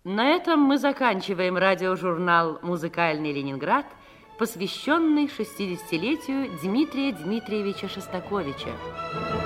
На этом мы заканчиваем радиожурнал «Музыкальный Ленинград», посвященный 60-летию Дмитрия Дмитриевича Шостаковича.